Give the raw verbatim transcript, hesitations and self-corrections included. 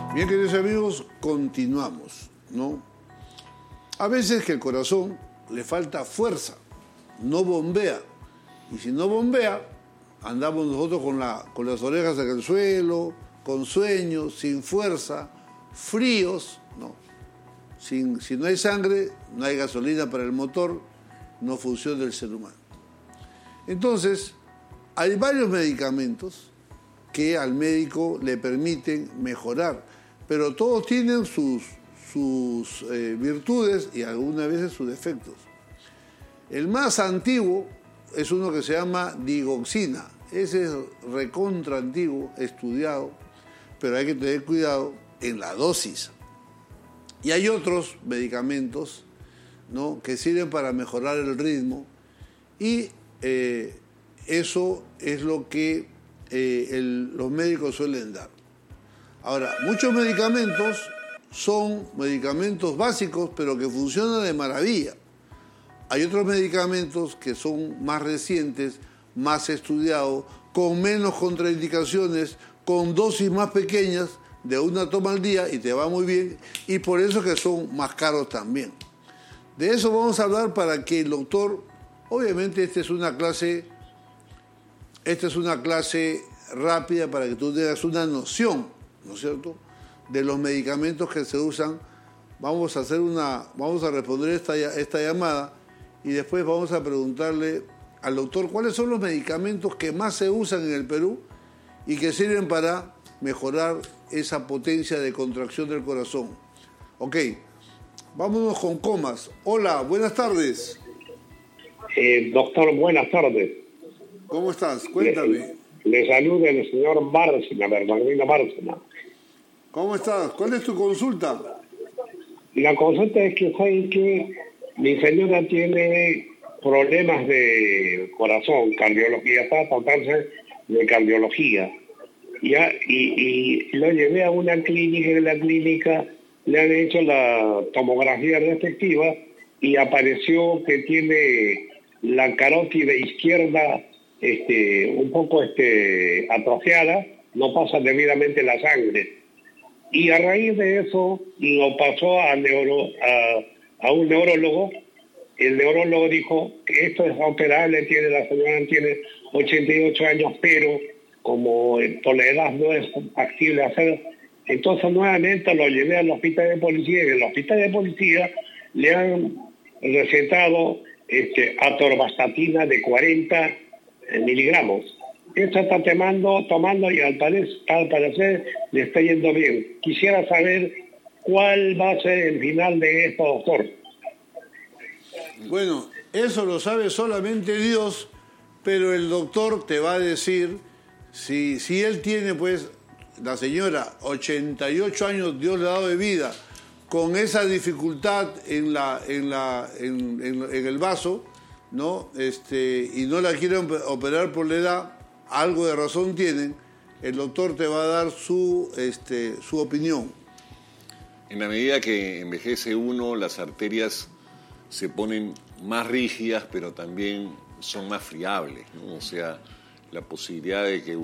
Bien, queridos amigos, continuamos, ¿no? A veces que el corazón le falta fuerza, no bombea. Y si no bombea, andamos nosotros con, la, con las orejas en el suelo, con sueños, sin fuerza, fríos, ¿no? Sin, si no hay sangre, no hay gasolina para el motor, no funciona el ser humano. Entonces, hay varios medicamentos que al médico le permiten mejorar, pero todos tienen sus, sus eh, virtudes y algunas veces sus defectos. El más antiguo es uno que se llama digoxina. Ese es recontra antiguo, estudiado, pero hay que tener cuidado en la dosis. Y hay otros medicamentos, ¿no?, que sirven para mejorar el ritmo y eh, eso es lo que eh, el, los médicos suelen dar. Ahora, muchos medicamentos son medicamentos básicos, pero que funcionan de maravilla. Hay otros medicamentos que son más recientes, más estudiados, con menos contraindicaciones, con dosis más pequeñas, de una toma al día y te va muy bien, y por eso que son más caros también. De eso vamos a hablar para que el doctor, obviamente esta es una clase, esta es una clase rápida para que tú tengas una noción, ¿no es cierto?, de los medicamentos que se usan. Vamos a hacer una, vamos a responder esta, esta llamada y después vamos a preguntarle al doctor cuáles son los medicamentos que más se usan en el Perú y que sirven para mejorar esa potencia de contracción del corazón. Ok, vámonos con Comas. Hola, buenas tardes. Eh, doctor, buenas tardes. ¿Cómo estás? Cuéntame. Le, le saluda el señor Bárcena, Bernardino Bárcena. ¿Cómo estás? ¿Cuál es tu consulta? La consulta es que saben que mi señora tiene problemas de corazón, cardiología, está a tratarse de cardiología. Ya, y, y lo llevé a una clínica, y en la clínica le han hecho la tomografía respectiva y apareció que tiene la carótida izquierda este, un poco este, atrofiada, no pasa debidamente la sangre. Y a raíz de eso lo pasó a, neuro, a, a un neurólogo. El neurólogo dijo que esto es operable, tiene, la señora tiene ochenta y ocho años, pero como por la edad no es factible hacer, entonces nuevamente lo llevé al hospital de policía y en el hospital de policía le han recetado este, atorvastatina de cuarenta miligramos. Esto está tomando, tomando y al parecer, al parecer le está yendo bien. Quisiera saber cuál va a ser el final de esto, doctor. Bueno, eso lo sabe solamente Dios, pero el doctor te va a decir. Si, si él tiene, pues, la señora, ochenta y ocho años, Dios le ha dado de vida, con esa dificultad en, la, en, la, en, en, en el vaso, ¿no? Este, y no la quieren operar por la edad, algo de razón tienen, el doctor te va a dar su, este, su opinión. En la medida que envejece uno, las arterias se ponen más rígidas, pero también son más friables, ¿no? O sea, la posibilidad de que